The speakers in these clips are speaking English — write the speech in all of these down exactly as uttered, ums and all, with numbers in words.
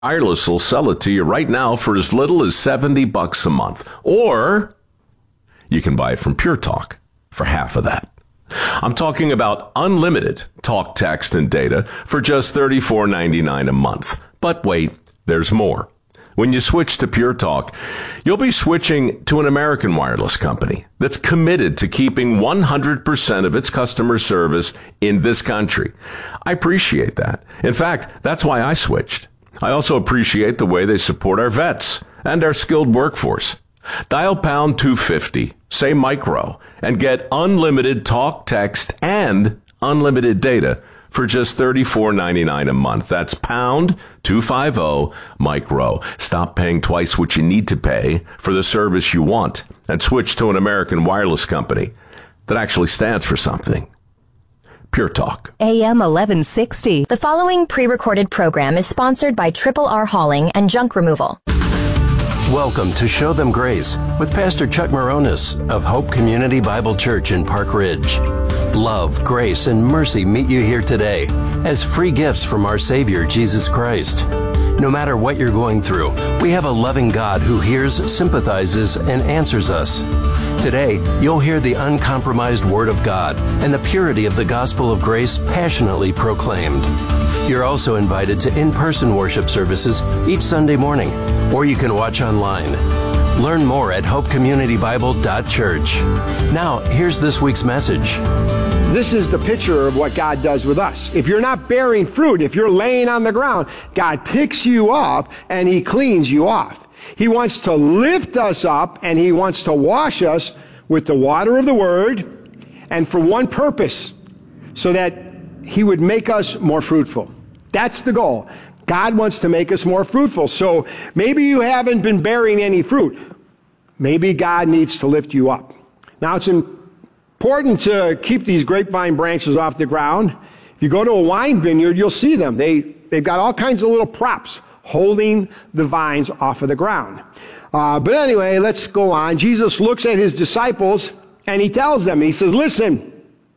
Wireless will sell it to you right now for as little as seventy bucks a month. Or you can buy it from Pure Talk for half of that. I'm talking about unlimited talk, text, and data for just thirty-four ninety-nine a month. But wait, there's more. When you switch to Pure Talk, you'll be switching to an American wireless company that's committed to keeping one hundred percent of its customer service in this country. I appreciate that. In fact, that's why I switched. I also appreciate the way they support our vets and our skilled workforce. Dial pound two fifty, say micro, and get unlimited talk, text, and unlimited data for just thirty-four ninety-nine a month. That's pound two fifty micro. Stop paying twice what you need to pay for the service you want and switch to an American wireless company that actually stands for something. Pure Talk. A M eleven sixty. The following pre-recorded program is sponsored by Triple R Hauling and Junk Removal. Welcome to Show Them Grace with Pastor Chuck Moronis of Hope Community Bible Church in Park Ridge. Love, grace, and mercy meet you here today as free gifts from our Savior, Jesus Christ. No matter what you're going through, we have a loving God who hears, sympathizes, and answers us. Today, you'll hear the uncompromised Word of God and the purity of the gospel of grace passionately proclaimed. You're also invited to in-person worship services each Sunday morning, or you can watch online. Learn more at hope community bible dot church. Now, here's this week's message. This is the picture of what God does with us. If you're not bearing fruit, if you're laying on the ground, God picks you up and He cleans you off. He wants to lift us up and He wants to wash us with the water of the Word, and for one purpose, so that He would make us more fruitful. That's the goal. God wants to make us more fruitful. So maybe you haven't been bearing any fruit. Maybe God needs to lift you up. Now, it's important to keep these grapevine branches off the ground. If you go to a wine vineyard, you'll see them. They, they've got all kinds of little props holding the vines off of the ground. Uh, but anyway, let's go on. Jesus looks at His disciples and He tells them, He says, listen,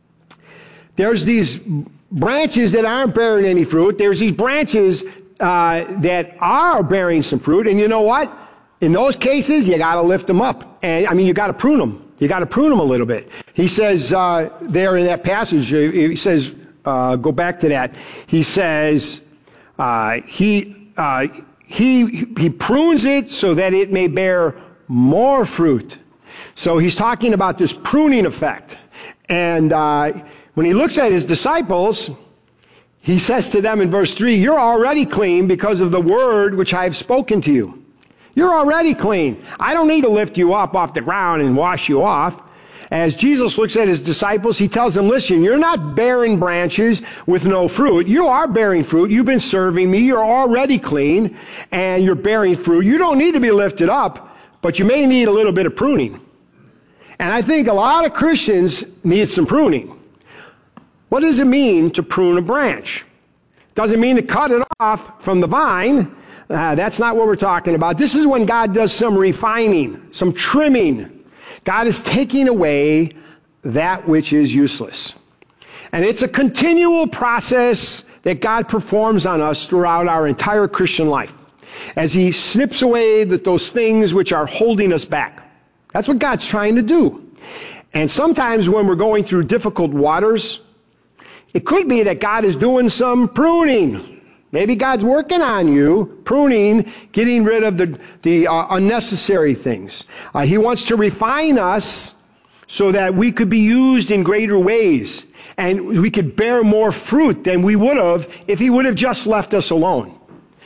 there's these branches that aren't bearing any fruit. There's these branches uh, that are bearing some fruit. And you know what? In those cases, you got to lift them up. And I mean, you got to prune them. You got to prune them a little bit. He says uh, there in that passage, he says, uh, go back to that. He says, uh, he, uh, he, he prunes it so that it may bear more fruit. So he's talking about this pruning effect. And uh, when he looks at His disciples, He says to them in verse three, you're already clean because of the word which I have spoken to you. You're already clean. I don't need to lift you up off the ground and wash you off. As Jesus looks at His disciples, He tells them, listen, you're not bearing branches with no fruit. You are bearing fruit. You've been serving me. You're already clean and you're bearing fruit. You don't need to be lifted up, but you may need a little bit of pruning. And I think a lot of Christians need some pruning. What does it mean to prune a branch? Doesn't mean to cut it off from the vine. Uh, that's not what we're talking about. This is when God does some refining, some trimming. God is taking away that which is useless. And it's a continual process that God performs on us throughout our entire Christian life as He snips away the, those things which are holding us back. That's what God's trying to do. And sometimes when we're going through difficult waters, it could be that God is doing some pruning. Maybe God's working on you, pruning, getting rid of the, the uh, unnecessary things. Uh, he wants to refine us so that we could be used in greater ways and we could bear more fruit than we would have if He would have just left us alone.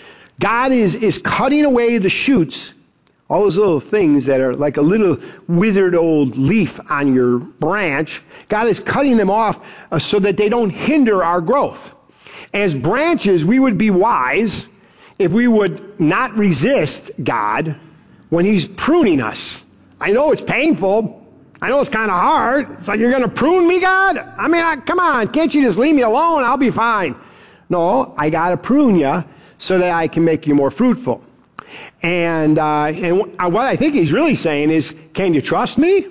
God is, is cutting away the shoots, all those little things that are like a little withered old leaf on your branch. God is cutting them off uh, so that they don't hinder our growth. As branches, we would be wise if we would not resist God when He's pruning us. I know it's painful. I know it's kind of hard. It's like, you're going to prune me, God? I mean, I, come on, can't you just leave me alone? I'll be fine. No, I got to prune you so that I can make you more fruitful. And, uh, and what I think He's really saying is, can you trust me?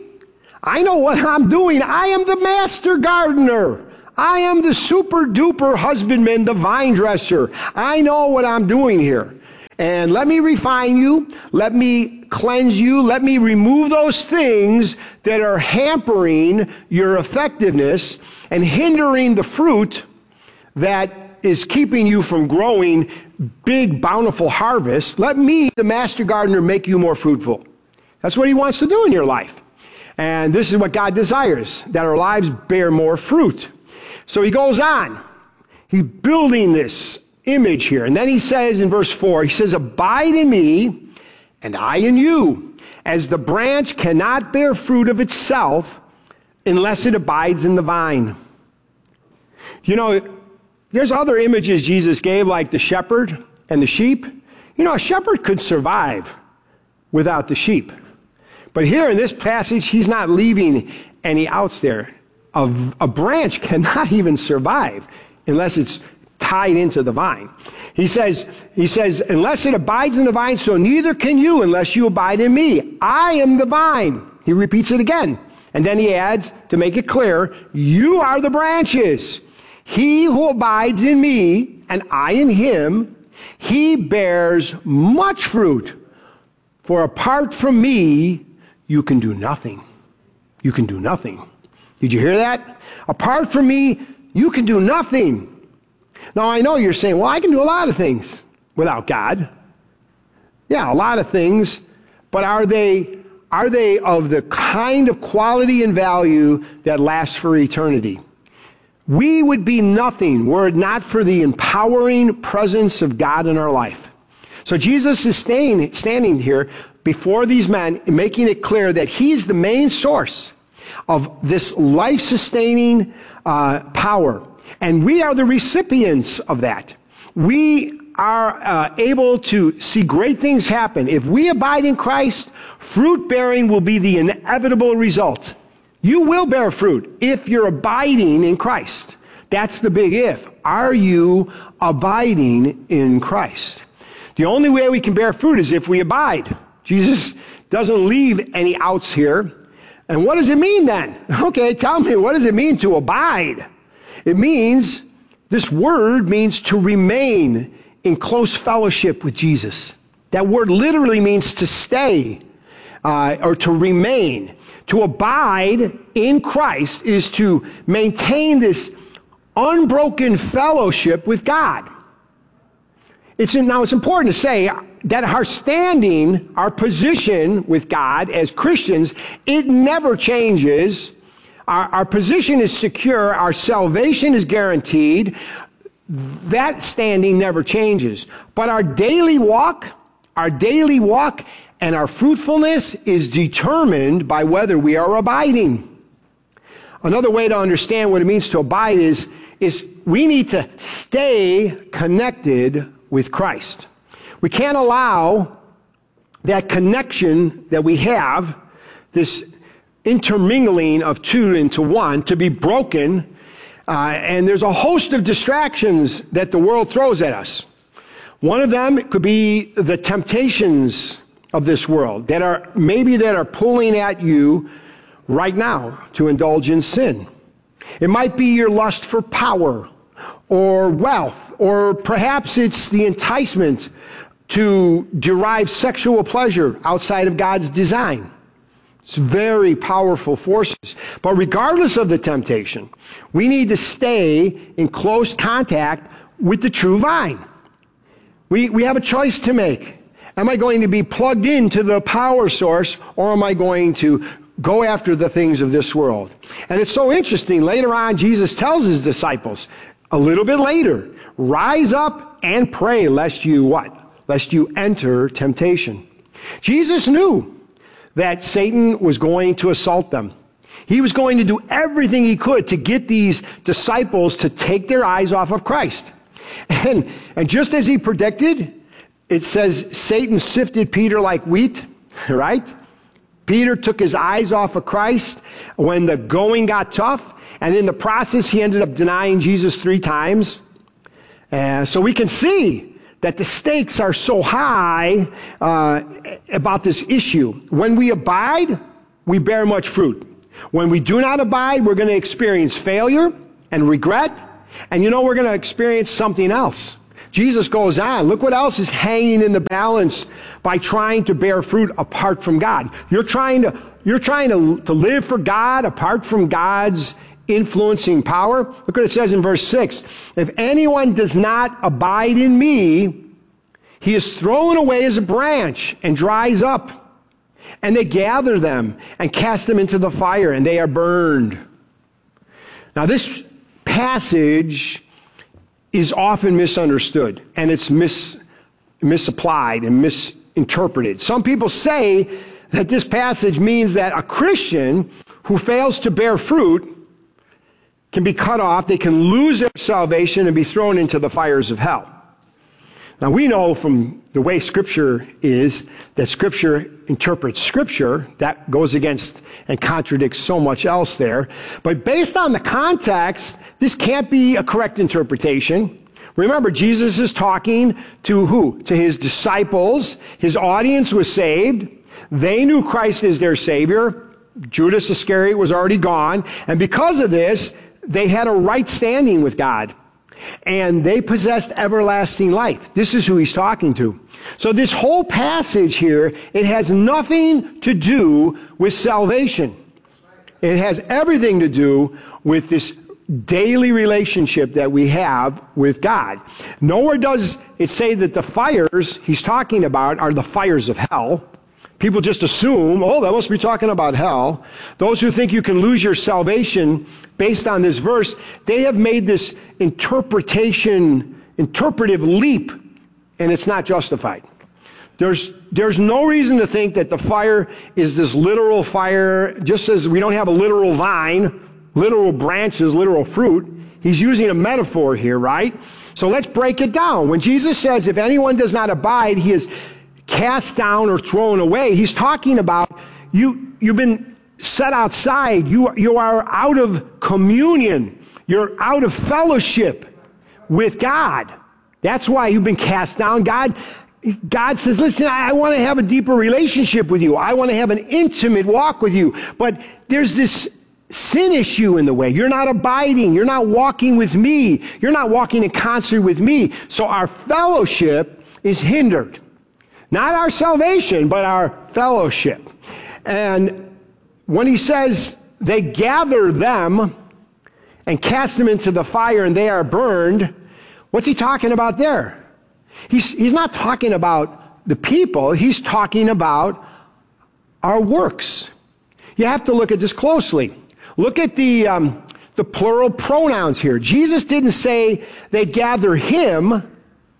I know what I'm doing. I am the master gardener. I am the super duper husbandman, the vine dresser. I know what I'm doing here. And let me refine you. Let me cleanse you. Let me remove those things that are hampering your effectiveness and hindering the fruit that is keeping you from growing big, bountiful harvest. Let me, the master gardener, make you more fruitful. That's what he wants to do in your life. And this is what God desires, that our lives bear more fruit. So he goes on. He's building this image here. And then he says in verse four, he says, abide in me, and I in you, as the branch cannot bear fruit of itself unless it abides in the vine. You know, there's other images Jesus gave, like the shepherd and the sheep. You know, a shepherd could survive without the sheep. But here in this passage, he's not leaving any outs there. A, a branch cannot even survive unless it's tied into the vine. He says, he says, unless it abides in the vine, so neither can you unless you abide in me. I am the vine. He repeats it again. And then he adds, to make it clear, you are the branches. He who abides in me, and I in him, he bears much fruit. For apart from me, you can do nothing. You can do nothing. Did you hear that? Apart from me, you can do nothing. Now, I know you're saying, well, I can do a lot of things without God. Yeah, a lot of things. But are they, are they of the kind of quality and value that lasts for eternity? We would be nothing were it not for the empowering presence of God in our life. So Jesus is staying, standing here before these men, making it clear that he's the main source of this life-sustaining uh, power. And we are the recipients of that. We are uh, able to see great things happen. If we abide in Christ, fruit-bearing will be the inevitable result. You will bear fruit if you're abiding in Christ. That's the big if. Are you abiding in Christ? The only way we can bear fruit is if we abide. Jesus doesn't leave any outs here. And what does it mean then? Okay, tell me, what does it mean to abide? It means, this word means to remain in close fellowship with Jesus. That word literally means to stay uh, or to remain. To abide in Christ is to maintain this unbroken fellowship with God. It's, now, it's important to say that our standing, our position with God as Christians, it never changes. Our, our position is secure. Our salvation is guaranteed. That standing never changes. But our daily walk, our daily walk and our fruitfulness is determined by whether we are abiding. Another way to understand what it means to abide is, is we need to stay connected with Christ. We can't allow that connection that we have, this intermingling of two into one, to be broken. Uh, and there's a host of distractions that the world throws at us. One of them could be the temptations of this world that are maybe that are pulling at you right now to indulge in sin. It might be your lust for power or wealth, or perhaps it's the enticement to derive sexual pleasure outside of God's design. It's very powerful forces. But regardless of the temptation, we need to stay in close contact with the true vine. We, we have a choice to make. Am I going to be plugged into the power source, or am I going to go after the things of this world? And it's so interesting. Later on, Jesus tells his disciples, a little bit later, rise up and pray lest you what? Lest you enter temptation. Jesus knew that Satan was going to assault them. He was going to do everything he could to get these disciples to take their eyes off of Christ. And, and just as he predicted, it says Satan sifted Peter like wheat, right? Peter took his eyes off of Christ when the going got tough, and in the process he ended up denying Jesus three times. Uh, so we can see that the stakes are so high uh, about this issue. When we abide, we bear much fruit. When we do not abide, we're going to experience failure and regret. And you know, we're going to experience something else. Jesus goes on. Look what else is hanging in the balance by trying to bear fruit apart from God. You're trying to, you're trying to, to live for God apart from God's influencing power. Look what it says in verse six. If anyone does not abide in me, he is thrown away as a branch and dries up. And they gather them and cast them into the fire, and they are burned. Now this passage is often misunderstood, and it's mis, misapplied and misinterpreted. Some people say that this passage means that a Christian who fails to bear fruit can be cut off, they can lose their salvation and be thrown into the fires of hell. Now we know from the way Scripture is that Scripture interprets Scripture. That goes against and contradicts so much else there. But based on the context, this can't be a correct interpretation. Remember, Jesus is talking to who? To his disciples. His audience was saved. They knew Christ as their Savior. Judas Iscariot was already gone. And because of this, they had a right standing with God. And they possessed everlasting life. This is who he's talking to. So this whole passage here, it has nothing to do with salvation. It has everything to do with this daily relationship that we have with God. Nowhere does it say that the fires he's talking about are the fires of hell. People just assume, oh, that must be talking about hell. Those who think you can lose your salvation based on this verse, they have made this interpretation, interpretive leap, and it's not justified. There's, there's no reason to think that the fire is this literal fire, just as we don't have a literal vine, literal branches, literal fruit. He's using a metaphor here, right? So let's break it down. When Jesus says, if anyone does not abide, he is cast down or thrown away, he's talking about you, you've been set outside. You, you are out of communion. You're out of fellowship with God. That's why you've been cast down. God, God says, listen, I want to have a deeper relationship with you. I want to have an intimate walk with you. But there's this sin issue in the way. You're not abiding. You're not walking with me. You're not walking in concert with me. So our fellowship is hindered. Not our salvation, but our fellowship. And when he says they gather them and cast them into the fire and they are burned, what's he talking about there? He's, he's not talking about the people. He's talking about our works. You have to look at this closely. Look at the, um, the plural pronouns here. Jesus didn't say they gather him.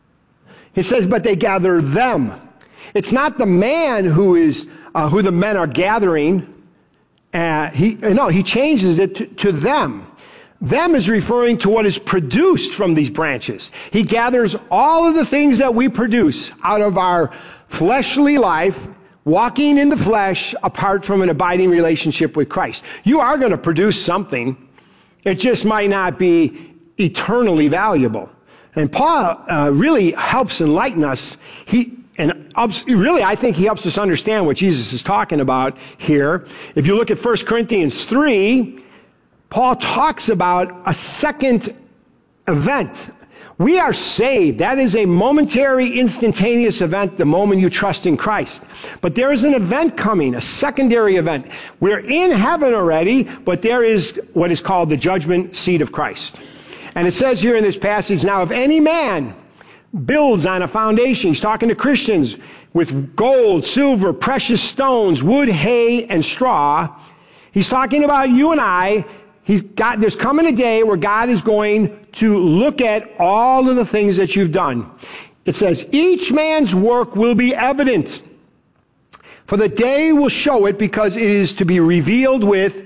He says, but they gather them. It's not the man who is uh, who the men are gathering. Uh, he no, he changes it to, to them. Them is referring to what is produced from these branches. He gathers all of the things that we produce out of our fleshly life, walking in the flesh apart from an abiding relationship with Christ. You are going to produce something. It just might not be eternally valuable. And Paul uh, really helps enlighten us. He And really, I think he helps us understand what Jesus is talking about here. If you look at First Corinthians three, Paul talks about a second event. We are saved. That is a momentary, instantaneous event the moment you trust in Christ. But there is an event coming, a secondary event. We're in heaven already, but there is what is called the judgment seat of Christ. And it says here in this passage, now if any man builds on a foundation, he's talking to Christians, with gold, silver, precious stones, wood, hay, and straw. He's talking about you and I. He's got, there's coming a day where God is going to look at all of the things that you've done. It says, each man's work will be evident, for the day will show it, because it is to be revealed with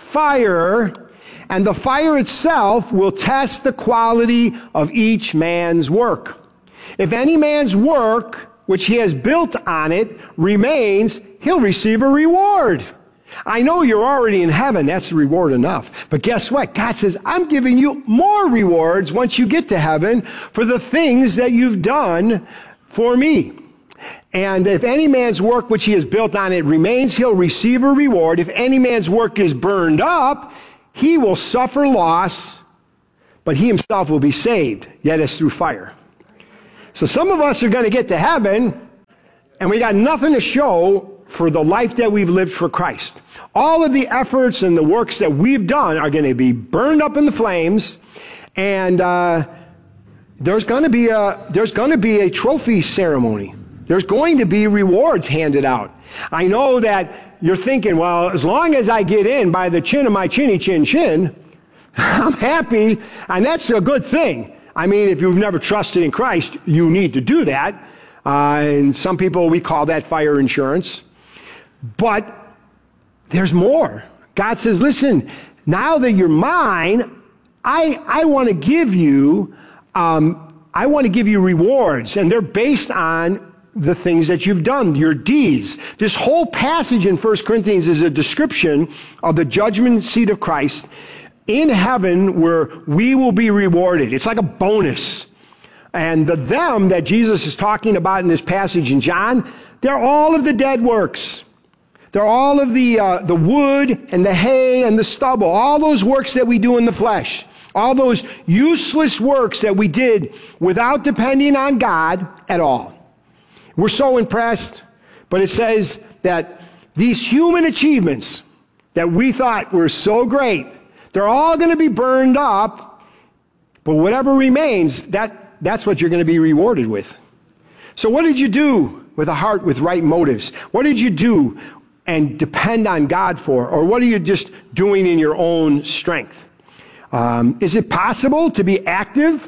fire, and the fire itself will test the quality of each man's work. If any man's work, which he has built on it, remains, he'll receive a reward. I know you're already in heaven. That's reward enough. But guess what? God says, I'm giving you more rewards once you get to heaven for the things that you've done for me. And if any man's work which he has built on it remains, he'll receive a reward. If any man's work is burned up, he will suffer loss, but he himself will be saved, yet as through fire. So some of us are going to get to heaven, and we got nothing to show for the life that we've lived for Christ. All of the efforts and the works that we've done are going to be burned up in the flames, and uh, there's going to be a there's going to be a trophy ceremony. There's going to be rewards handed out. I know that you're thinking, well, as long as I get in by the chin of my chinny chin chin, I'm happy, and that's a good thing. I mean, if you've never trusted in Christ, you need to do that. Uh, and some people, we call that fire insurance. But there's more. God says, listen, now that you're mine, I I want to give you, um, I want to give you rewards, and they're based on the things that you've done, your deeds. This whole passage in First Corinthians is a description of the judgment seat of Christ in heaven, where we will be rewarded. It's like a bonus. And the them that Jesus is talking about in this passage in John, they're all of the dead works. They're all of the uh, the wood and the hay and the stubble, all those works that we do in the flesh, all those useless works that we did without depending on God at all. We're so impressed, but it says that these human achievements that we thought were so great, they're all going to be burned up, but whatever remains, that, that's what you're going to be rewarded with. So what did you do with a heart with right motives? What did you do and depend on God for? Or what are you just doing in your own strength? Um, is it possible to be active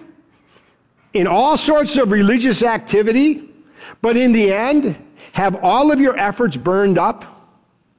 in all sorts of religious activity, but in the end, have all of your efforts burned up?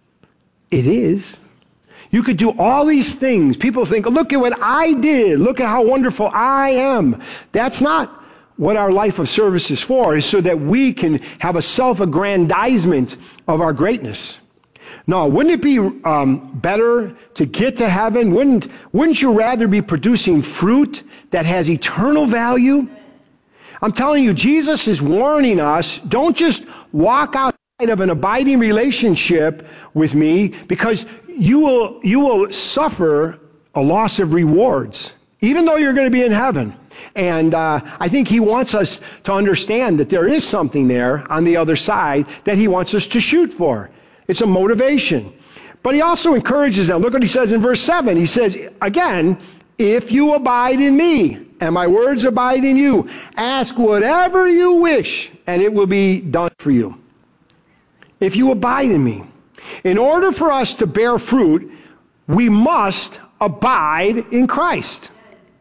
It is. You could do all these things. People think, look at what I did. Look at how wonderful I am. That's not what our life of service is for. It's so that we can have a self-aggrandizement of our greatness. No, wouldn't it be um, better to get to heaven? Wouldn't, wouldn't you rather be producing fruit that has eternal value? I'm telling you, Jesus is warning us, don't just walk outside of an abiding relationship with me, because you will, you will suffer a loss of rewards, even though you're going to be in heaven. And uh, I think he wants us to understand that there is something there on the other side that he wants us to shoot for. It's a motivation. But he also encourages them. Look what he says in verse seven. He says, again, if you abide in me, and my words abide in you, ask whatever you wish, and it will be done for you. If you abide in me. In order for us to bear fruit, we must abide in Christ.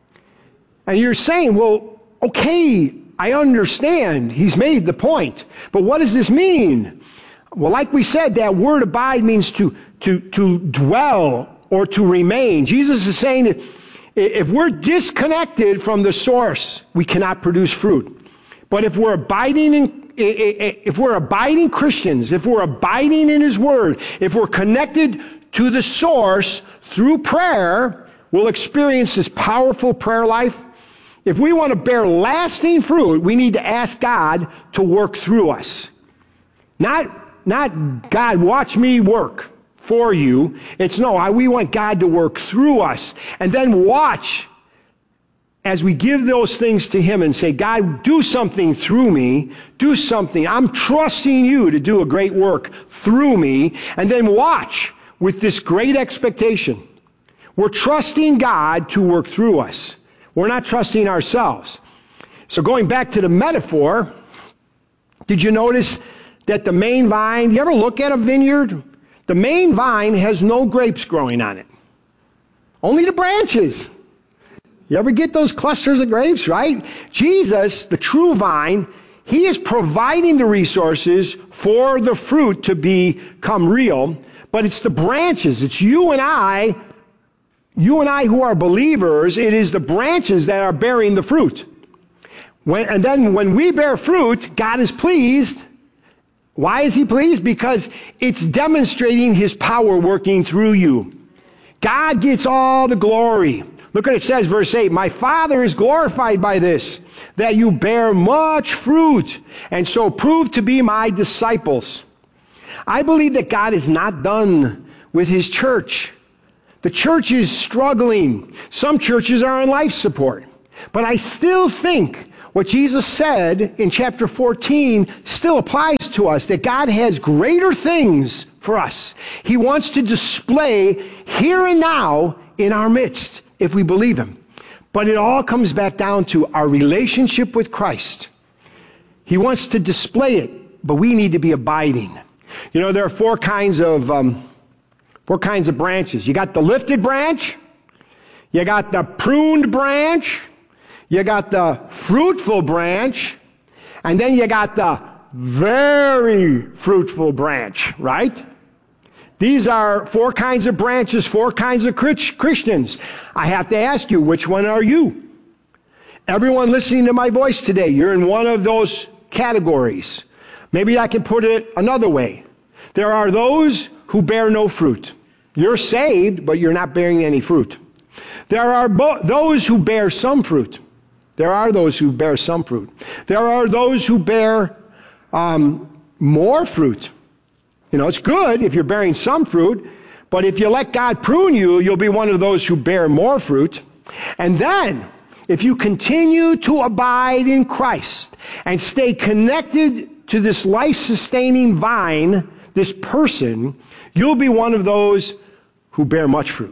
And you're saying, well, okay, I understand. He's made the point. But what does this mean? Well, like we said, that word abide means to, to, to dwell or to remain. Jesus is saying that if we're disconnected from the source, we cannot produce fruit. But if we're abiding in, if we're abiding Christians, if we're abiding in His Word, if we're connected to the source through prayer, we'll experience this powerful prayer life. If we want to bear lasting fruit, we need to ask God to work through us. Not, not God, watch me work for you. It's no, I, we want God to work through us. And then watch as we give those things to Him and say, God, do something through me. Do something. I'm trusting you to do a great work through me. And then watch with this great expectation. We're trusting God to work through us. We're not trusting ourselves. So going back to the metaphor, did you notice that the main vine, you ever look at a vineyard? The main vine has no grapes growing on it. Only the branches. You ever get those clusters of grapes, right? Jesus, the true vine, He is providing the resources for the fruit to become real, but it's the branches. It's you and I, you and I who are believers, it is the branches that are bearing the fruit. When, and then when we bear fruit, God is pleased. Why is He pleased? Because it's demonstrating His power working through you. God gets all the glory. Look what it says, verse eight. My Father is glorified by this, that you bear much fruit, and so prove to be my disciples. I believe that God is not done with His church. The church is struggling. Some churches are on life support. But I still think what Jesus said in chapter fourteen still applies to us, that God has greater things for us. He wants to display here and now in our midst if we believe him. But it all comes back down to our relationship with Christ. He wants to display it, but we need to be abiding. You know, there are four kinds of um, four kinds of branches. You got the lifted branch, you got the pruned branch, you got the fruitful branch, and then you got the very fruitful branch, right? These are four kinds of branches, four kinds of Christians. I have to ask you, which one are you? Everyone listening to my voice today, you're in one of those categories. Maybe I can put it another way. There are those who bear no fruit. You're saved, but you're not bearing any fruit. There are bo- those who bear some fruit. There are those who bear some fruit. There are those who bear um, more fruit. You know, it's good if you're bearing some fruit, but if you let God prune you, you'll be one of those who bear more fruit. And then, if you continue to abide in Christ and stay connected to this life-sustaining vine, this person, you'll be one of those who bear much fruit.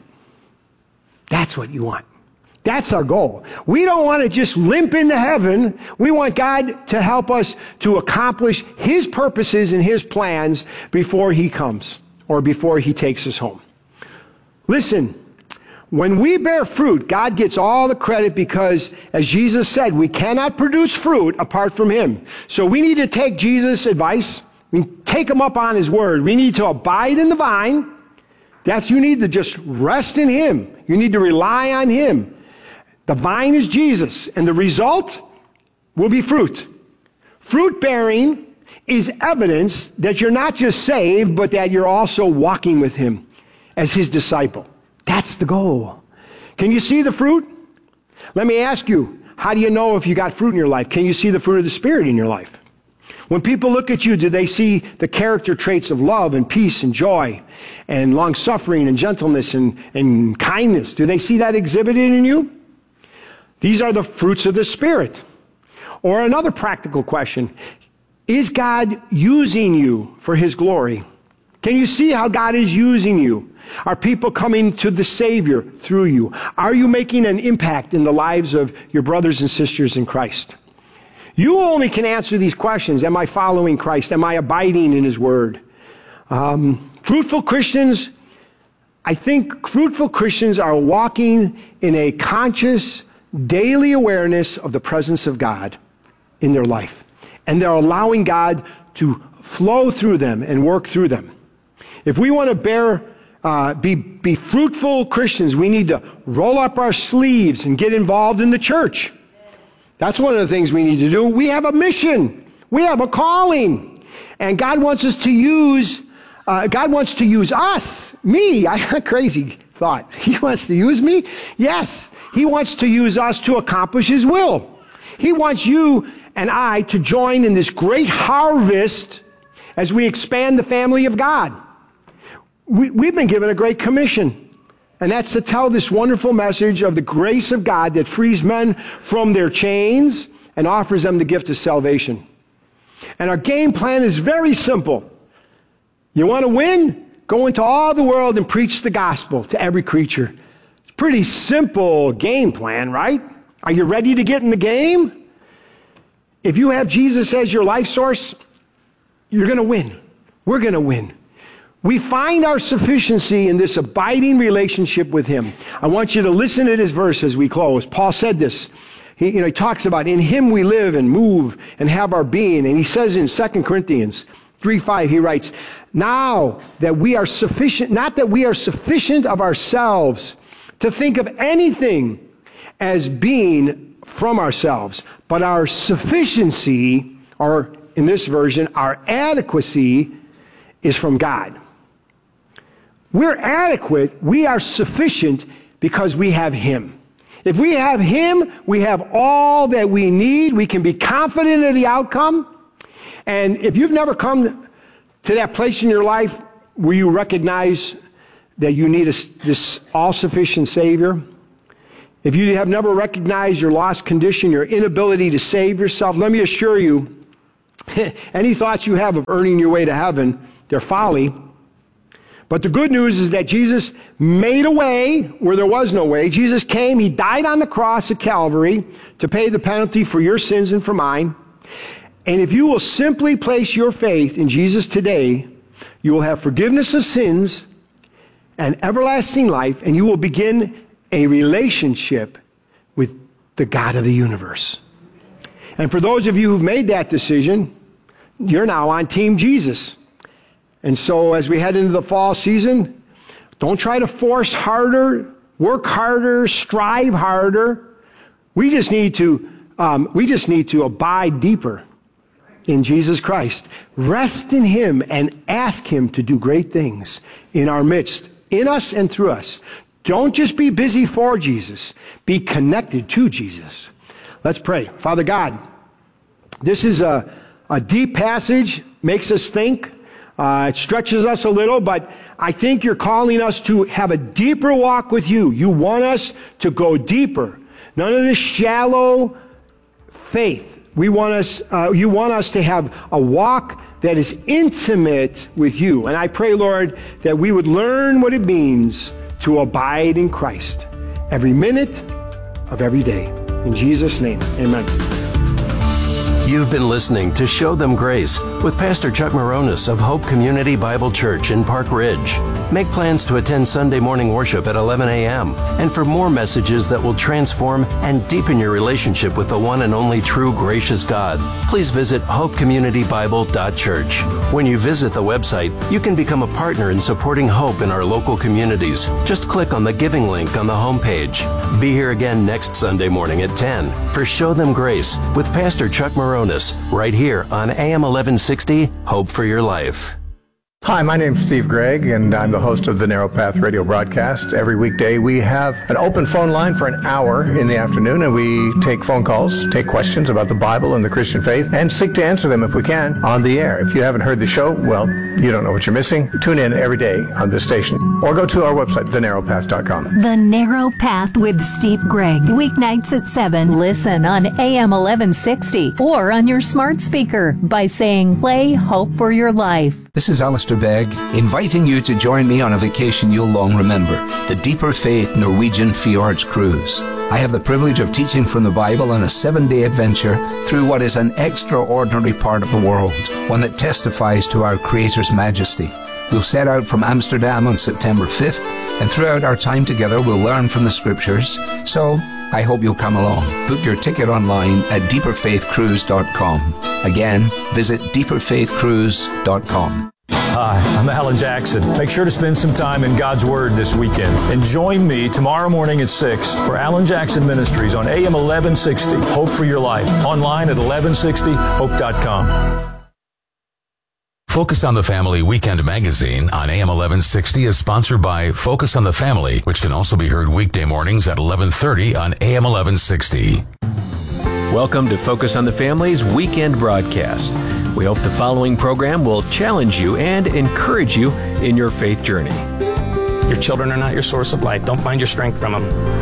That's what you want. That's our goal. We don't want to just limp into heaven. We want God to help us to accomplish his purposes and his plans before he comes or before he takes us home. Listen, when we bear fruit, God gets all the credit because, as Jesus said, we cannot produce fruit apart from him. So we need to take Jesus' advice. We take him up on his word. We need to abide in the vine. That's, you need to just rest in him. You need to rely on him. The vine is Jesus, and the result will be fruit. Fruit bearing is evidence that you're not just saved, but that you're also walking with him as his disciple. That's the goal. Can you see the fruit? Let me ask you, how do you know if you got fruit in your life? Can you see the fruit of the Spirit in your life? When people look at you, do they see the character traits of love and peace and joy and long-suffering and gentleness and, and kindness? Do they see that exhibited in you? These are the fruits of the Spirit. Or another practical question, is God using you for his glory? Can you see how God is using you? Are people coming to the Savior through you? Are you making an impact in the lives of your brothers and sisters in Christ? You only can answer these questions. Am I following Christ? Am I abiding in his word? Um, fruitful Christians, I think fruitful Christians are walking in a conscious, daily awareness of the presence of God in their life. And they're allowing God to flow through them and work through them. If we want to bear, uh, be, be fruitful Christians, we need to roll up our sleeves and get involved in the church. That's one of the things we need to do. We have a mission. We have a calling. And God wants us to use, uh, God wants to use us, me. I had a crazy thought. He wants to use me? Yes. He wants to use us to accomplish his will. He wants you and I to join in this great harvest as we expand the family of God. We, we've been given a great commission, and that's to tell this wonderful message of the grace of God that frees men from their chains and offers them the gift of salvation. And our game plan is very simple. You want to win? Go into all the world and preach the gospel to every creature. Pretty simple game plan, right? Are you ready to get in the game? If you have Jesus as your life source, you're going to win. We're going to win. We find our sufficiency in this abiding relationship with him. I want you to listen to this verse as we close. Paul said this. He, you know, he talks about, in him we live and move and have our being. And he says in Second Corinthians three five, he writes, now that we are sufficient, not that we are sufficient of ourselves to think of anything as being from ourselves, but our sufficiency, or in this version, our adequacy, is from God. We're adequate, we are sufficient because we have him. If we have him, we have all that we need. We can be confident of the outcome. And if you've never come to that place in your life where you recognize that you need a, this all-sufficient Savior, if you have never recognized your lost condition, your inability to save yourself, let me assure you, any thoughts you have of earning your way to heaven, they're folly. But the good news is that Jesus made a way where there was no way. Jesus came, he died on the cross at Calvary to pay the penalty for your sins and for mine. And if you will simply place your faith in Jesus today, you will have forgiveness of sins and everlasting life, and you will begin a relationship with the God of the universe. And for those of you who've made that decision, you're now on Team Jesus. And so as we head into the fall season, don't try to force harder, work harder, strive harder. We just need to, um, we just need to abide deeper in Jesus Christ. Rest in him and ask him to do great things in our midst, in us and through us. Don't just be busy for Jesus. Be connected to Jesus. Let's pray. Father God, this is a, a deep passage, makes us think. Uh, it stretches us a little, but I think you're calling us to have a deeper walk with you. You want us to go deeper. None of this shallow faith. We want us, uh, you want us to have a walk that is intimate with you. And I pray, Lord, that we would learn what it means to abide in Christ every minute of every day. In Jesus' name, amen. You've been listening to Show Them Grace with Pastor Chuck Moronis of Hope Community Bible Church in Park Ridge. Make plans to attend Sunday morning worship at eleven a.m. And for more messages that will transform and deepen your relationship with the one and only true gracious God, please visit hope community bible dot church. When you visit the website, you can become a partner in supporting Hope in our local communities. Just click on the giving link on the homepage. Be here again next Sunday morning at ten for Show Them Grace with Pastor Chuck Moronis, right here on A M eleven sixty, Hope for Your Life. Hi, my name's Steve Gregg, and I'm the host of the Narrow Path Radio broadcast. Every weekday, we have an open phone line for an hour in the afternoon, and we take phone calls, take questions about the Bible and the Christian faith, and seek to answer them, if we can, on the air. If you haven't heard the show, well, you don't know what you're missing. Tune in every day on this station, or go to our website, the narrow path dot com. The Narrow Path with Steve Gregg, weeknights at seven. Listen on A M eleven sixty or on your smart speaker by saying, play Hope for Your Life. This is Alistair Begg, inviting you to join me on a vacation you'll long remember, the Deeper Faith Norwegian Fjords Cruise. I have the privilege of teaching from the Bible on a seven-day adventure through what is an extraordinary part of the world, one that testifies to our Creator's majesty. We'll set out from Amsterdam on September fifth, and throughout our time together we'll learn from the Scriptures. So, I hope you'll come along. Book your ticket online at deeper faith cruise dot com. Again, visit deeper faith cruise dot com. Hi, I'm Alan Jackson. Make sure to spend some time in God's Word this weekend. And join me tomorrow morning at six for Alan Jackson Ministries on A M eleven sixty, Hope for Your Life. Online at eleven sixty hope dot com. Focus on the Family Weekend Magazine on A M eleven sixty is sponsored by Focus on the Family, which can also be heard weekday mornings at eleven thirty on A M eleven sixty. Welcome to Focus on the Family's weekend broadcast. We hope the following program will challenge you and encourage you in your faith journey. Your children are not your source of life. Don't find your strength from them.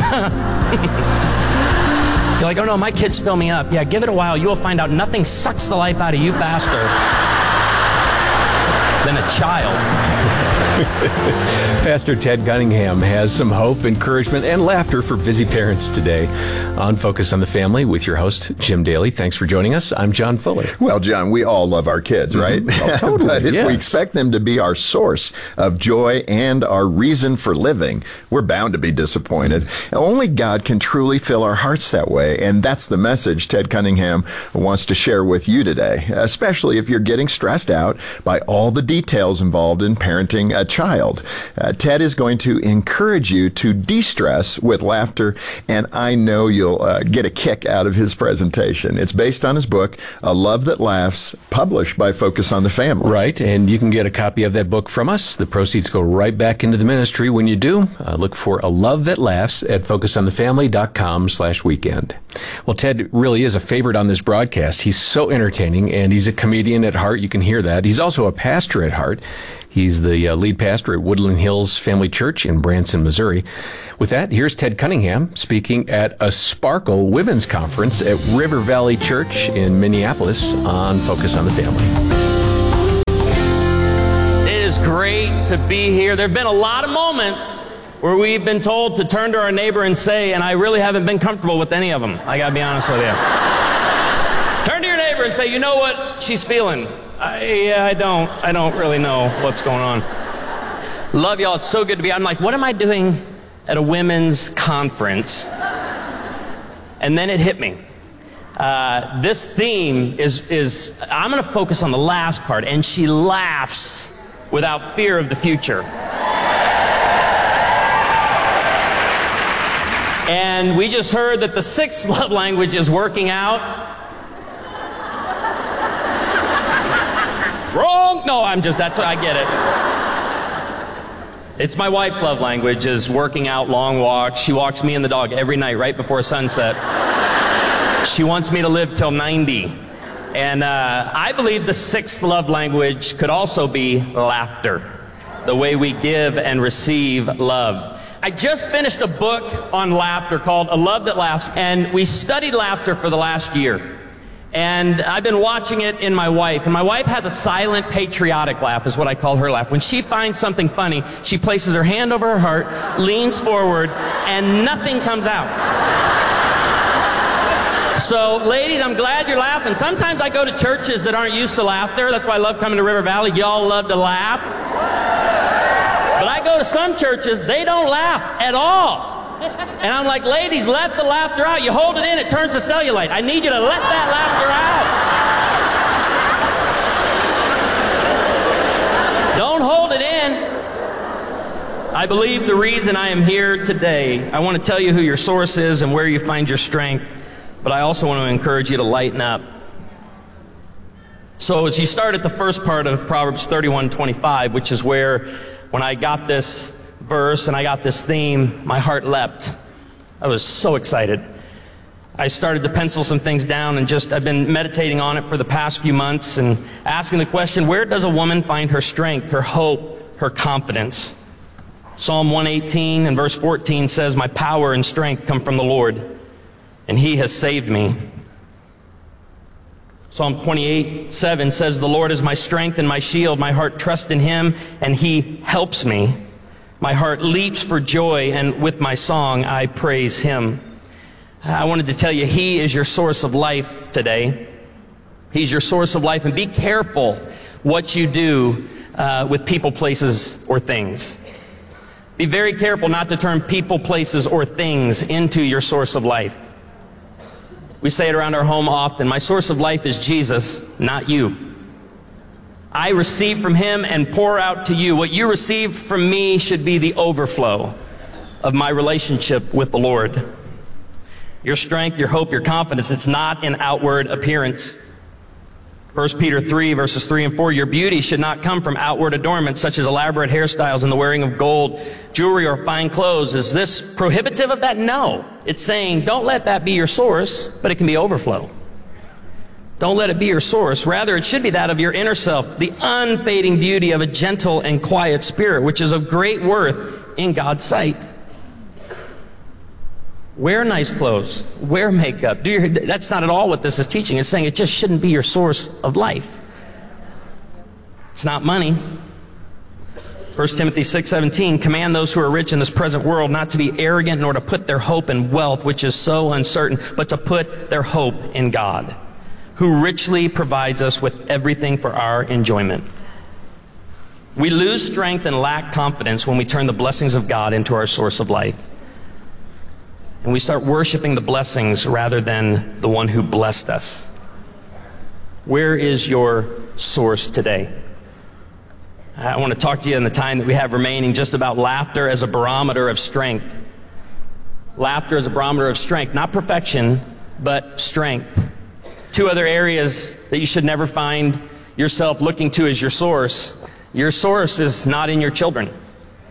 You're like, oh no, my kids fill me up. Yeah, give it a while. You will find out nothing sucks the life out of you faster than a child. Pastor Ted Cunningham has some hope, encouragement, and laughter for busy parents today on Focus on the Family with your host, Jim Daly. Thanks for joining us. I'm John Fuller. Well, John, we all love our kids, right? Mm-hmm. Oh, totally, but if yes. we expect them to be our source of joy and our reason for living, we're bound to be disappointed. Only God can truly fill our hearts that way, and that's the message Ted Cunningham wants to share with you today, especially if you're getting stressed out by all the details involved in parenting a child. Uh, Ted is going to encourage you to de-stress with laughter, and I know you'll uh, get a kick out of his presentation. It's based on his book, A Love That Laughs, published by Focus on the Family. Right, and you can get a copy of that book from us. The proceeds go right back into the ministry when you do. Uh, look for A Love That Laughs at focus on the family dot com slash weekend. Well, Ted really is a favorite on this broadcast. He's so entertaining, and he's a comedian at heart. You can hear that. He's also a pastor at heart. He's the uh, lead pastor at Woodland Hills Family Church in Branson, Missouri. With that, here's Ted Cunningham speaking at a Sparkle Women's Conference at River Valley Church in Minneapolis on Focus on the Family. It is great to be here. There have been a lot of moments where we've been told to turn to our neighbor and say, and I really haven't been comfortable with any of them. I gotta be honest with you. Turn to your neighbor and say, you know what she's feeling? I, yeah, I don't. I don't really know what's going on. Love y'all. It's so good to be. I'm like, what am I doing at a women's conference? And then it hit me. Uh, this theme is, is, I'm going to focus on the last part, and she laughs without fear of the future. And we just heard that the sixth love language is working out. Wrong! No, I'm just, that's what I get it. It's my wife's love language, is working out, long walks. She walks me and the dog every night right before sunset. She wants me to live till ninety. And uh, I believe the sixth love language could also be laughter, the way we give and receive love. I just finished a book on laughter called A Love That Laughs, and we studied laughter for the last year. And I've been watching it in my wife, and my wife has a silent patriotic laugh, is what I call her laugh. When she finds something funny, she places her hand over her heart, leans forward, and nothing comes out. So, ladies, I'm glad you're laughing. Sometimes I go to churches that aren't used to laughter. That's why I love coming to River Valley. Y'all love to laugh. But I go to some churches, they don't laugh at all. And I'm like, ladies, let the laughter out. You hold it in, it turns to cellulite. I need you to let that laughter out. Don't hold it in. I believe the reason I am here today, I want to tell you who your source is and where you find your strength, but I also want to encourage you to lighten up. So as you start at the first part of Proverbs thirty-one twenty-five, which is where when I got this verse and I got this theme, my heart leapt. I was so excited. I started to pencil some things down and just, I've been meditating on it for the past few months and asking the question, where does a woman find her strength, her hope, her confidence? Psalm one eighteen and verse fourteen says, my power and strength come from the Lord, and He has saved me. Psalm twenty-eight seven says, the Lord is my strength and my shield. My heart trusts in Him, and He helps me. My heart leaps for joy, and with my song I praise Him. I wanted to tell you, He is your source of life today. He's your source of life, and be careful what you do uh, with people, places, or things. Be very careful not to turn people, places, or things into your source of life. We say it around our home often, my source of life is Jesus, not you. I receive from Him and pour out to you. What you receive from me should be the overflow of my relationship with the Lord. Your strength, your hope, your confidence, it's not in outward appearance. First Peter three, verses three and four, your beauty should not come from outward adornments such as elaborate hairstyles and the wearing of gold, jewelry, or fine clothes. Is this prohibitive of that? No. It's saying don't let that be your source, but it can be overflow. Don't let it be your source. Rather, it should be that of your inner self, the unfading beauty of a gentle and quiet spirit, which is of great worth in God's sight. Wear nice clothes. Wear makeup. Do your, that's not at all what this is teaching. It's saying it just shouldn't be your source of life. It's not money. First Timothy six seventeen, command those who are rich in this present world not to be arrogant nor to put their hope in wealth, which is so uncertain, but to put their hope in God, who richly provides us with everything for our enjoyment. We lose strength and lack confidence when we turn the blessings of God into our source of life. And we start worshiping the blessings rather than the one who blessed us. Where is your source today? I want to talk to you in the time that we have remaining just about laughter as a barometer of strength. Laughter as a barometer of strength, not perfection, but strength. Two other areas that you should never find yourself looking to as your source. Your source is not in your children.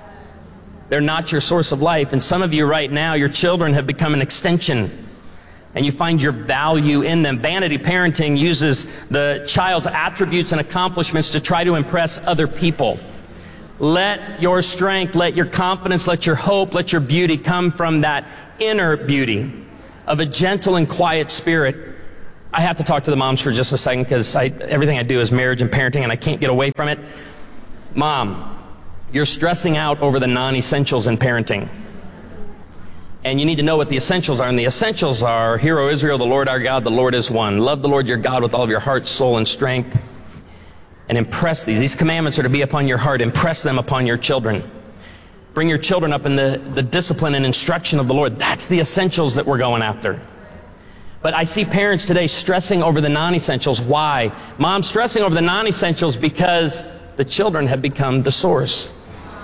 They're not your source of life. And some of you right now, your children have become an extension and you find your value in them. Vanity parenting uses the child's attributes and accomplishments to try to impress other people. Let your strength, let your confidence, let your hope, let your beauty come from that inner beauty of a gentle and quiet spirit. I have to talk to the moms for just a second because I, everything I do is marriage and parenting and I can't get away from it. Mom, you're stressing out over the non-essentials in parenting. And you need to know what the essentials are. And the essentials are, Hear, O Israel, the Lord our God, the Lord is one. Love the Lord your God with all of your heart, soul, and strength. And impress these. These commandments are to be upon your heart. Impress them upon your children. Bring your children up in the, the discipline and instruction of the Lord. That's the essentials that we're going after. But I see parents today stressing over the non-essentials. Why? Mom's stressing over the non-essentials because the children have become the source.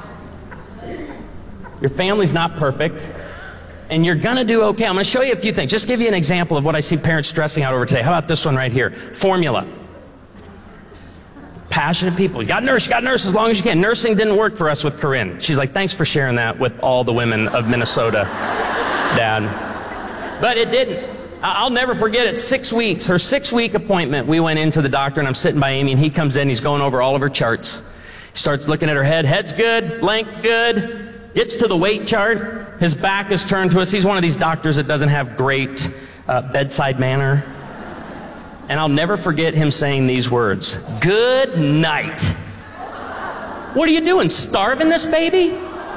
Your family's not perfect, and you're going to do okay. I'm going to show you a few things. Just give you an example of what I see parents stressing out over today. How about this one right here? Formula. Passionate people. You got nurse, you got nurse as long as you can. Nursing didn't work for us with Corinne. She's like, thanks for sharing that with all the women of Minnesota, Dad. But it didn't. I'll never forget it. Six weeks, her six-week appointment, we went into the doctor, and I'm sitting by Amy, and he comes in, he's going over all of her charts. He starts looking at her head. Head's good, length good. Gets to the weight chart. His back is turned to us. He's one of these doctors that doesn't have great uh, bedside manner. And I'll never forget him saying these words, "Good night." What are you doing, starving this baby?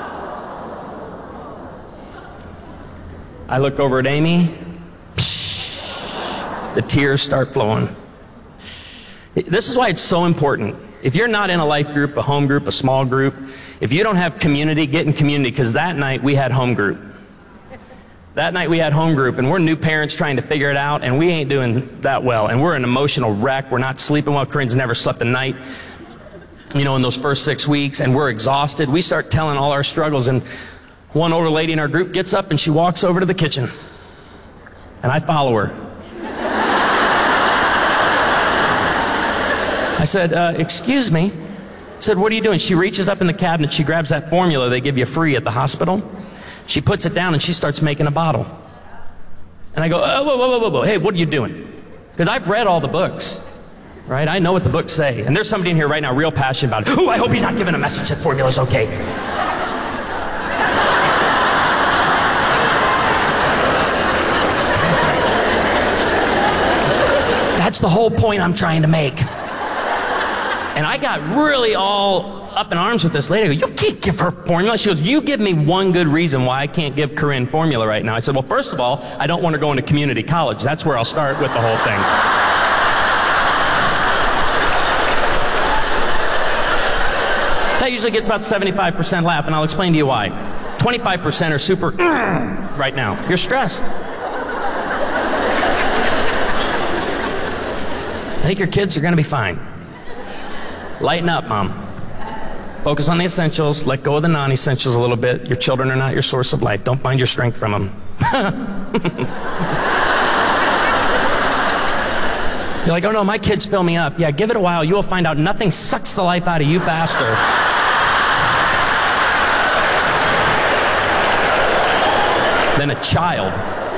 I look over at Amy. The tears start flowing. This is why it's so important. If you're not in a life group, a home group, a small group, if you don't have community, get in community, because that night we had home group. That night we had home group, and we're new parents trying to figure it out, and we ain't doing that well, and we're an emotional wreck. We're not sleeping well. Corinne's never slept a night, you know, in those first six weeks, and we're exhausted. We start telling all our struggles, and one older lady in our group gets up, and she walks over to the kitchen, and I follow her. I said, uh, excuse me. I said, what are you doing? She reaches up in the cabinet. She grabs that formula they give you free at the hospital. She puts it down and she starts making a bottle. And I go, oh, whoa, whoa, whoa, whoa, whoa. Hey, what are you doing? Because I've read all the books, right? I know what the books say. And there's somebody in here right now real passionate about it. Ooh, I hope he's not giving a message that formula's okay. That's the whole point I'm trying to make. And I got really all up in arms with this lady. I go, you can't give her formula. She goes, you give me one good reason why I can't give Corinne formula right now. I said, well, first of all, I don't want her going to community college. That's where I'll start with the whole thing. That usually gets about seventy-five percent laugh, and I'll explain to you why. twenty-five percent are super right now. You're stressed. I think your kids are going to be fine. Lighten up, Mom. Focus on the essentials. Let go of the non-essentials a little bit. Your children are not your source of life. Don't find your strength from them. You're like, oh no, my kids fill me up. Yeah, give it a while. You will find out nothing sucks the life out of you faster than a child.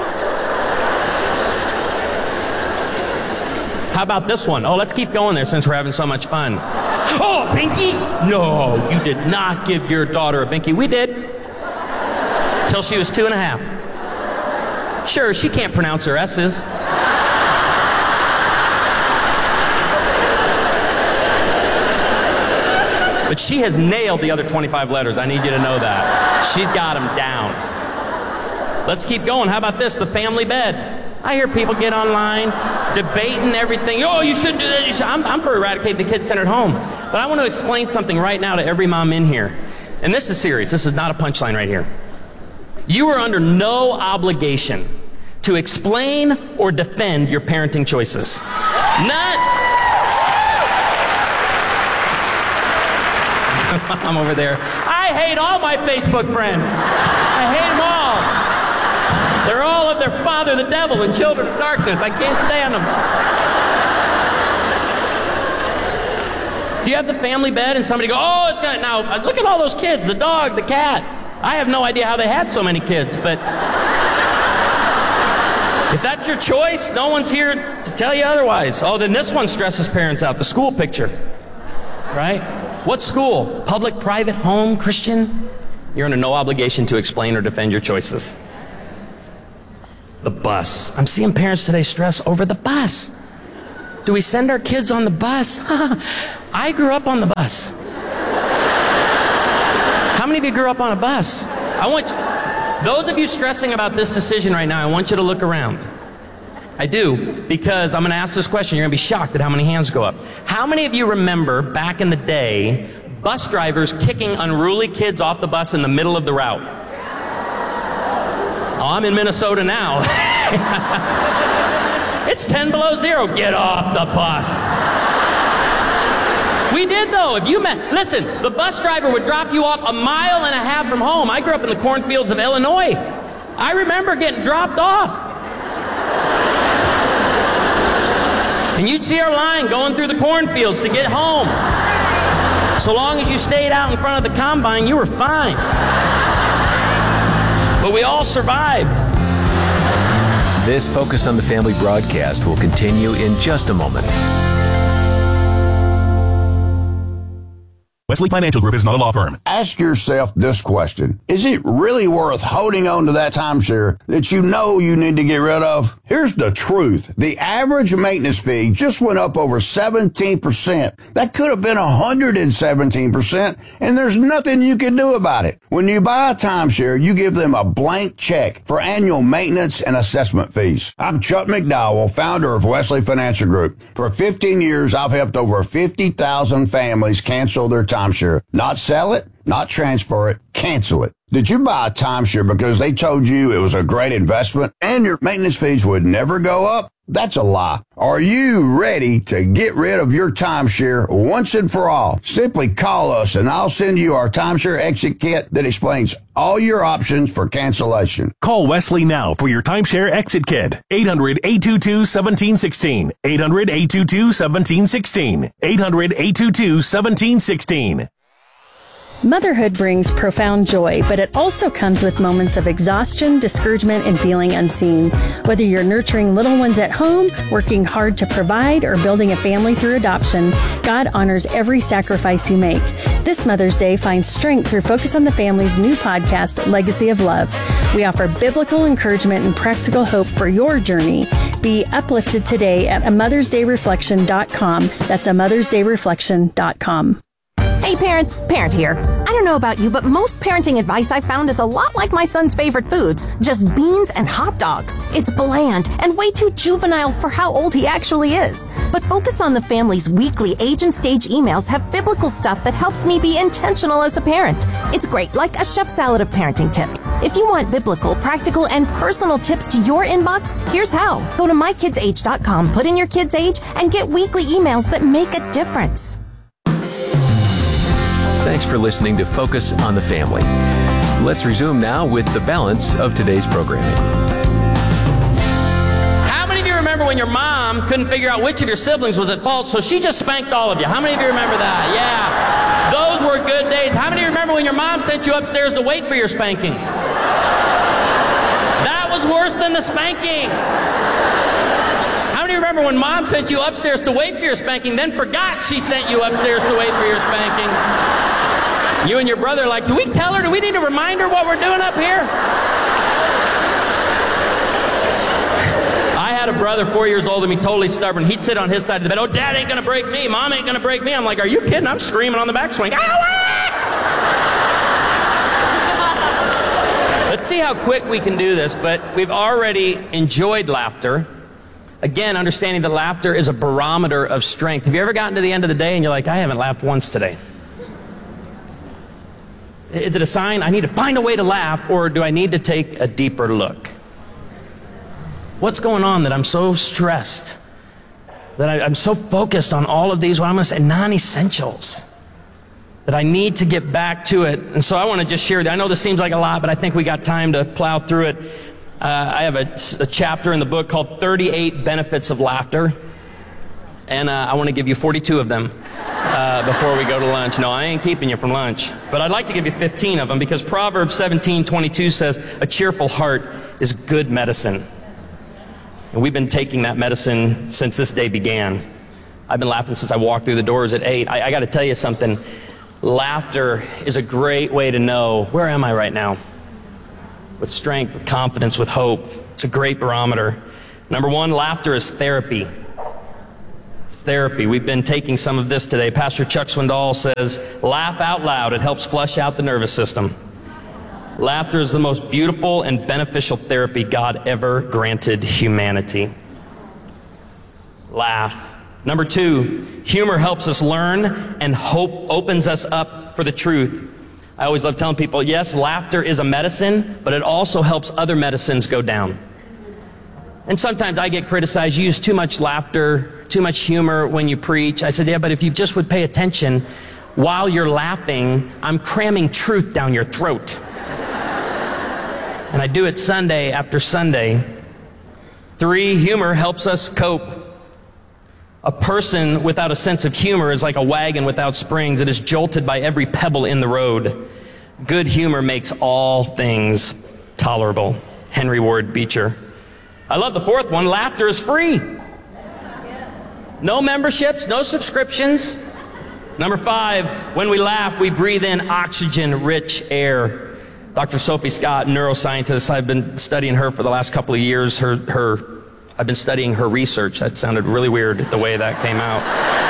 How about this one? Oh, let's keep going there since we're having so much fun. Oh, a binky? No, you did not give your daughter a binky. We did. Till she was two and a half. Sure, she can't pronounce her S's. But she has nailed the other twenty-five letters. I need you to know that. She's got them down. Let's keep going. How about this? The family bed. I hear people get online, debating everything. Oh, you shouldn't do that. You should. I'm, I'm for eradicating the kid-centered home. But I want to explain something right now to every mom in here. And this is serious. This is not a punchline right here. You are under no obligation to explain or defend your parenting choices. None. I'm over there. I hate all my Facebook friends. I hate them all. They're all of their father, the devil, and children of darkness. I can't stand them. If you have the family bed and somebody go, oh, it's got, now, look at all those kids, the dog, the cat. I have no idea how they had so many kids, but If that's your choice, no one's here to tell you otherwise. Oh, then this one stresses parents out, the school picture, right? What school? Public, private, home, Christian? You're under no obligation to explain or defend your choices. The bus. I'm seeing parents today stress over the bus. Do we send our kids on the bus? I grew up on the bus. How many of you grew up on a bus? I want you, those of you stressing about this decision right now, I want you to look around. I do, because I'm going to ask this question. You're going to be shocked at how many hands go up. How many of you remember back in the day, bus drivers kicking unruly kids off the bus in the middle of the route? Oh, I'm in Minnesota now. It's ten below zero. Get off the bus. We did, though. If you met, listen, the bus driver would drop you off a mile and a half from home. I grew up in the cornfields of Illinois. I remember getting dropped off. And you'd see our line going through the cornfields to get home. So long as you stayed out in front of the combine, you were fine. But we all survived. This Focus on the Family broadcast will continue in just a moment. Wesley Financial Group is not a law firm. Ask yourself this question. Is it really worth holding on to that timeshare that you know you need to get rid of? Here's the truth. The average maintenance fee just went up over seventeen percent. That could have been one hundred seventeen percent, and there's nothing you can do about it. When you buy a timeshare, you give them a blank check for annual maintenance and assessment fees. I'm Chuck McDowell, founder of Wesley Financial Group. For fifteen years, I've helped over fifty thousand families cancel their timeshare. Not sell it, not transfer it, cancel it. Did you buy a timeshare because they told you it was a great investment and your maintenance fees would never go up? That's a lie. Are you ready to get rid of your timeshare once and for all? Simply call us and I'll send you our timeshare exit kit that explains all your options for cancellation. Call Wesley now for your timeshare exit kit. eight hundred, eight two two, one seven one six. eight hundred, eight two two, one seven one six. eight hundred, eight two two, one seven one six. Motherhood brings profound joy, but it also comes with moments of exhaustion, discouragement, and feeling unseen. Whether you're nurturing little ones at home, working hard to provide, or building a family through adoption, God honors every sacrifice you make. This Mother's Day, find strength through Focus on the Family's new podcast, Legacy of Love. We offer biblical encouragement and practical hope for your journey. Be uplifted today at a mothers day reflection dot com. That's a mothers day reflection dot com. Hey parents, Parent here. I don't know about you, but most parenting advice I found is a lot like my son's favorite foods, just beans and hot dogs. It's bland and way too juvenile for how old he actually is. But Focus on the Family's weekly age and stage emails have biblical stuff that helps me be intentional as a parent. It's great, like a chef salad of parenting tips. If you want biblical, practical, and personal tips to your inbox, here's how. Go to my kids age dot com, put in your kid's age, and get weekly emails that make a difference. Thanks for listening to Focus on the Family. Let's resume now with the balance of today's programming. How many of you remember when your mom couldn't figure out which of your siblings was at fault, so she just spanked all of you? How many of you remember that? Yeah. Those were good days. How many of you remember when your mom sent you upstairs to wait for your spanking? That was worse than the spanking. How many of you remember when mom sent you upstairs to wait for your spanking, then forgot she sent you upstairs to wait for your spanking? You and your brother are like, do we tell her? Do we need to remind her what we're doing up here? I had a brother four years older than me, totally stubborn. He'd sit on his side of the bed. Oh, Dad ain't going to break me. Mom ain't going to break me. I'm like, are you kidding? I'm screaming on the back swing. Let's see how quick we can do this, but we've already enjoyed laughter. Again, understanding that laughter is a barometer of strength. Have you ever gotten to the end of the day and you're like, I haven't laughed once today? Is it a sign I need to find a way to laugh, or do I need to take a deeper look? What's going on that I'm so stressed, that I, I'm so focused on all of these, what I'm going to say, non-essentials, that I need to get back to it? And so I want to just share that. I know this seems like a lot, but I think we got time to plow through it. Uh, I have a, a chapter in the book called thirty-eight Benefits of Laughter, and uh, I want to give you forty-two of them. Uh, before we go to lunch. No, I ain't keeping you from lunch. But I'd like to give you fifteen of them, because Proverbs seventeen twenty-two says, a cheerful heart is good medicine. And we've been taking that medicine since this day began. I've been laughing since I walked through the doors at eight. I, I got to tell you something. Laughter is a great way to know, where am I right now? With strength, with confidence, with hope. It's a great barometer. Number one, laughter is therapy. It's therapy. We've been taking some of this today. Pastor Chuck Swindoll says, laugh out loud. It helps flush out the nervous system. Laughter is the most beautiful and beneficial therapy God ever granted humanity. Laugh. Number two, humor helps us learn, and hope opens us up for the truth. I always love telling people, yes, laughter is a medicine, but it also helps other medicines go down. And sometimes I get criticized, you use too much laughter, too much humor when you preach. I said, yeah, but if you just would pay attention, while you're laughing, I'm cramming truth down your throat. And I do it Sunday after Sunday. Three, humor helps us cope. A person without a sense of humor is like a wagon without springs. It is jolted by every pebble in the road. Good humor makes all things tolerable. Henry Ward Beecher. I love the fourth one. Laughter is free. No memberships, no subscriptions. Number five, when we laugh, we breathe in oxygen-rich air. Doctor Sophie Scott, neuroscientist, I've been studying her for the last couple of years. Her, her, I've been studying her research. That sounded really weird, the way that came out.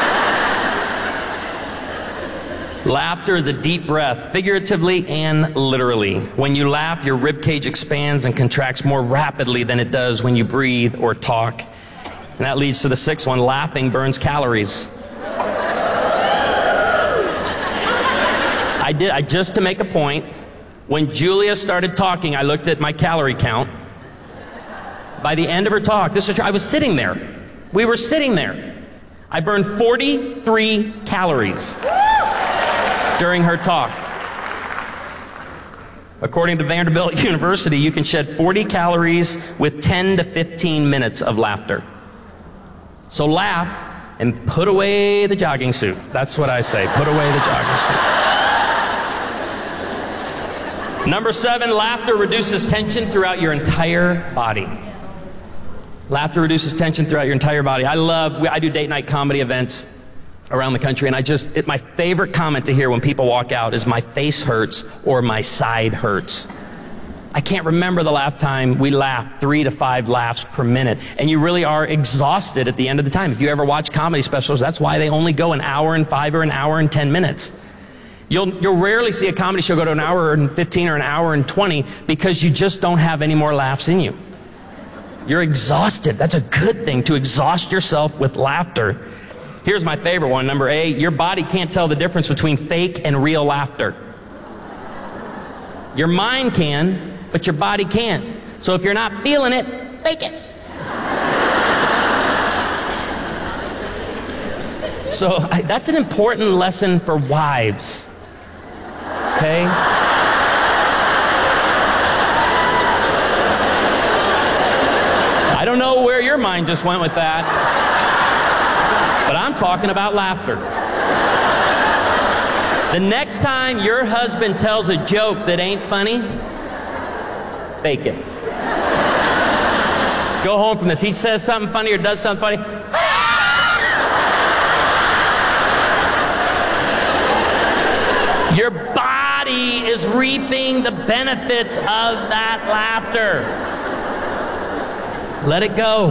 Laughter is a deep breath, figuratively and literally. When you laugh, your rib cage expands and contracts more rapidly than it does when you breathe or talk. And that leads to the sixth one, laughing burns calories. I did, I just to make a point, when Julia started talking, I looked at my calorie count. By the end of her talk, this is true, I was sitting there. We were sitting there. I burned forty-three calories during her talk. According to Vanderbilt University, you can shed forty calories with ten to fifteen minutes of laughter. So laugh and put away the jogging suit. That's what I say, put away the jogging suit. Number seven, laughter reduces tension throughout your entire body. Laughter reduces tension throughout your entire body. I love, I do date night comedy events around the country, and I just, it, my favorite comment to hear when people walk out is my face hurts or my side hurts. I can't remember the last time we laughed three to five laughs per minute, and you really are exhausted at the end of the time. If you ever watch comedy specials, that's why they only go an hour and five or an hour and ten minutes. You'll, you'll rarely see a comedy show go to an hour and fifteen or an hour and twenty because you just don't have any more laughs in you. You're exhausted. That's a good thing, to exhaust yourself with laughter. Here's my favorite one, number eight. Your body can't tell the difference between fake and real laughter. Your mind can, but your body can't. So if you're not feeling it, fake it. So I, that's an important lesson for wives. Okay? I don't know where your mind just went with that, but I'm talking about laughter. The next time your husband tells a joke that ain't funny, fake it. Go home from this. He says something funny or does something funny. Your body is reaping the benefits of that laughter. Let it go.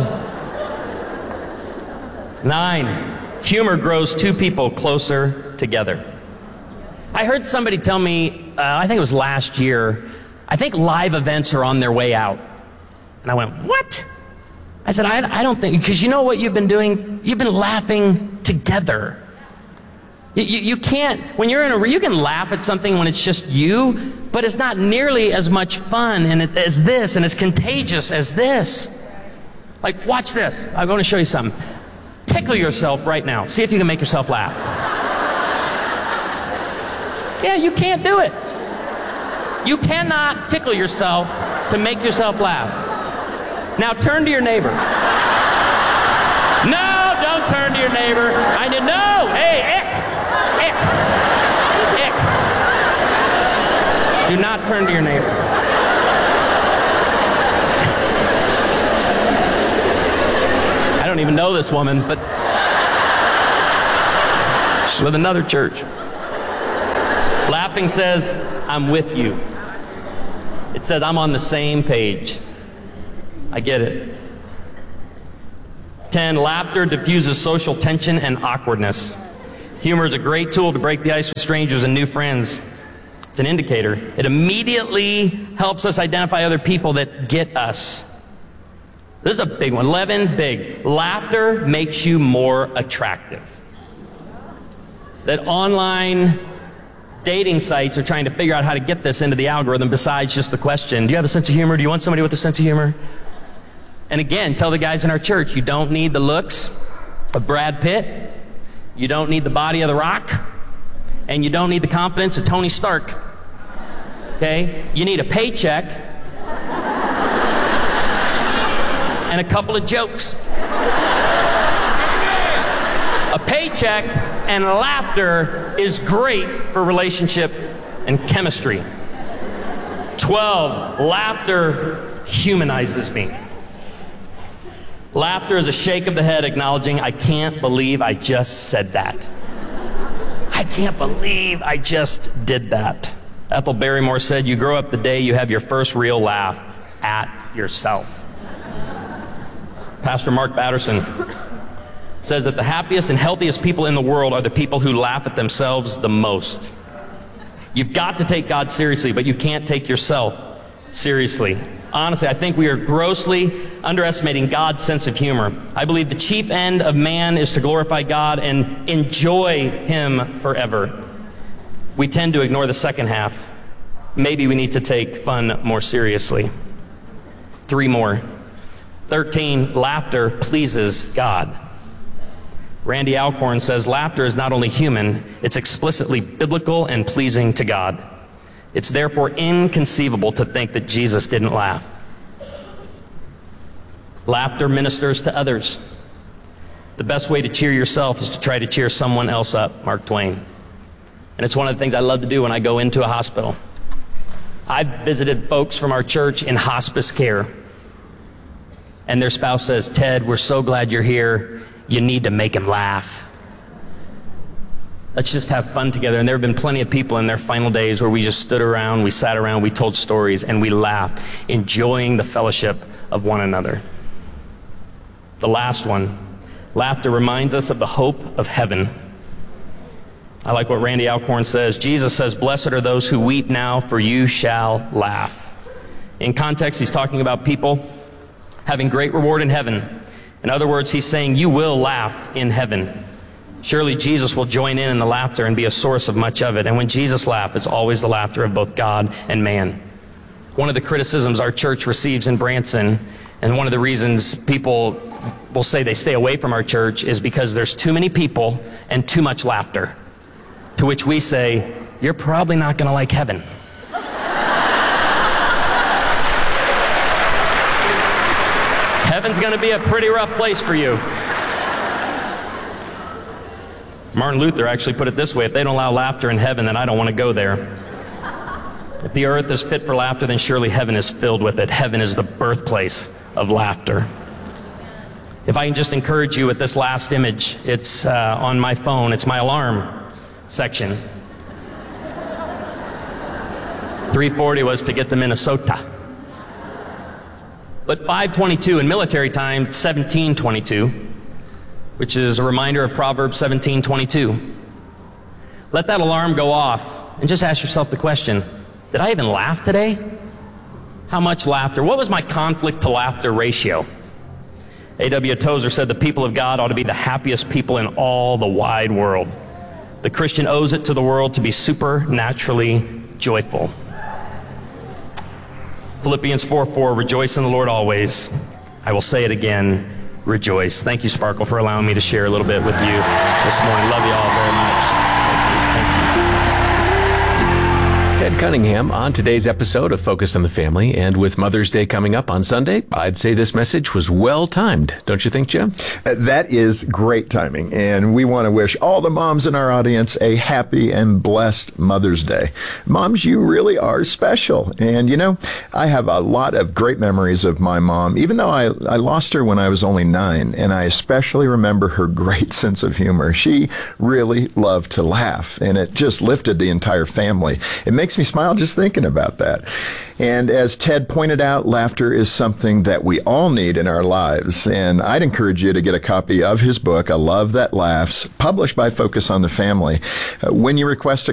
Nine, humor grows two people closer together. I heard somebody tell me, uh, I think it was last year, I think live events are on their way out. And I went, what? I said, I, I don't think, because you know what you've been doing? You've been laughing together. You, you, you can't, when you're in a, you can laugh at something when it's just you, but it's not nearly as much fun and it, as this, and as contagious as this. Like, watch this. I'm going to show you something. Tickle yourself right now. See if you can make yourself laugh. Yeah, you can't do it. You cannot tickle yourself to make yourself laugh. Now turn to your neighbor. No, don't turn to your neighbor. I did no. Hey, ick, ick, ick. Do not turn to your neighbor. even know this woman, but she's with another church. Laughing says, I'm with you. It says, I'm on the same page. I get it. ten, laughter diffuses social tension and awkwardness. Humor is a great tool to break the ice with strangers and new friends. It's an indicator. It immediately helps us identify other people that get us. This is a big one. eleven, big. Laughter makes you more attractive. That online dating sites are trying to figure out how to get this into the algorithm besides just the question, do you have a sense of humor? Do you want somebody with a sense of humor? And again, tell the guys in our church, you don't need the looks of Brad Pitt. You don't need the body of The Rock. And you don't need the confidence of Tony Stark. Okay? You need a paycheck and a couple of jokes. A paycheck and laughter is great for relationship and chemistry. twelve, laughter humanizes me. Laughter is a shake of the head acknowledging, I can't believe I just said that. I can't believe I just did that. Ethel Barrymore said, you grow up the day you have your first real laugh at yourself. Pastor Mark Batterson says that the happiest and healthiest people in the world are the people who laugh at themselves the most. You've got to take God seriously, but you can't take yourself seriously. Honestly, I think we are grossly underestimating God's sense of humor. I believe the chief end of man is to glorify God and enjoy Him forever. We tend to ignore the second half. Maybe we need to take fun more seriously. Three more. thirteen, laughter pleases God. Randy Alcorn says, laughter is not only human, it's explicitly biblical and pleasing to God. It's therefore inconceivable to think that Jesus didn't laugh. Laughter ministers to others. The best way to cheer yourself is to try to cheer someone else up, Mark Twain. And it's one of the things I love to do when I go into a hospital. I've visited folks from our church in hospice care, and their spouse says, Ted, we're so glad you're here. You need to make him laugh. Let's just have fun together. And there have been plenty of people in their final days where we just stood around, we sat around, we told stories, and we laughed, enjoying the fellowship of one another. The last one, laughter reminds us of the hope of heaven. I like what Randy Alcorn says. Jesus says, blessed are those who weep now, for you shall laugh. In context, he's talking about people having great reward in heaven. In other words, he's saying you will laugh in heaven. Surely Jesus will join in in the laughter and be a source of much of it. And when Jesus laughs, it's always the laughter of both God and man. One of the criticisms our church receives in Branson, and one of the reasons people will say they stay away from our church, is because there's too many people and too much laughter. To which we say, you're probably not going to like heaven. Heaven's going to be a pretty rough place for you. Martin Luther actually put it this way, if they don't allow laughter in heaven, then I don't want to go there. If the earth is fit for laughter, then surely heaven is filled with it. Heaven is the birthplace of laughter. If I can just encourage you with this last image, it's uh, on my phone, it's my alarm section. three forty was to get to Minnesota. But five twenty-two in military time, seventeen twenty-two, which is a reminder of Proverbs seventeen twenty-two. Let that alarm go off and just ask yourself the question, did I even laugh today? How much laughter? What was my conflict to laughter ratio? A W Tozer said the people of God ought to be the happiest people in all the wide world. The Christian owes it to the world to be supernaturally joyful. Philippians four four, rejoice in the Lord always. I will say it again, rejoice. Thank you, Sparkle, for allowing me to share a little bit with you this morning. Love you all very much. Thank you. Thank you. Ted Cunningham on today's episode of Focus on the Family. And with Mother's Day coming up on Sunday, I'd say this message was well timed. Don't you think, Jim? Uh, that is great timing. And we want to wish all the moms in our audience a happy and blessed Mother's Day. Moms, you really are special. And, you know, I have a lot of great memories of my mom, even though I, I lost her when I was only nine. And I especially remember her great sense of humor. She really loved to laugh, and it just lifted the entire family. It makes me smile just thinking about that. And as Ted pointed out, laughter is something that we all need in our lives. And I'd encourage you to get a copy of his book, A Love That Laughs, published by Focus on the Family. Uh, when you request a